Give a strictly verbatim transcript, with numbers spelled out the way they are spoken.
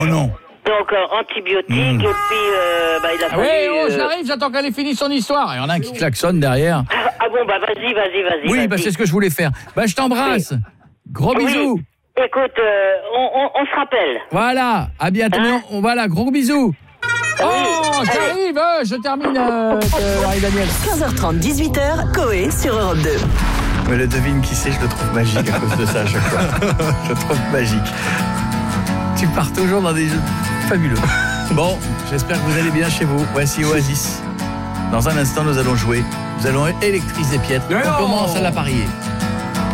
Oh non. Donc, euh, antibiotiques, mmh. et puis, euh, bah, il a ah fallu... Oui, oh, euh... j'arrive, j'attends qu'elle ait fini son histoire. Il y en a un qui klaxonne derrière. Ah, ah bon, bah vas-y, vas-y, vas-y. Oui, vas-y. bah c'est ce que je voulais faire. Bah je t'embrasse. Oui. Gros oui. bisous. Écoute, euh, on, on, on se rappelle. Voilà, à bientôt. Hein on, voilà, gros bisous. Oui. Oh, j'arrive, euh, je termine, euh, euh, Marie-Daniel. quinze heures trente, dix-huit heures, Coé sur Europe deux. Mais le devine qui c'est, je le trouve magique à cause de ça à chaque fois. Je le trouve magique. Tu pars toujours dans des jeux fabuleux. Bon, j'espère que vous allez bien chez vous. Voici Oasis. Dans un instant, nous allons jouer. Nous allons électriser Pietre. On commence à la parier.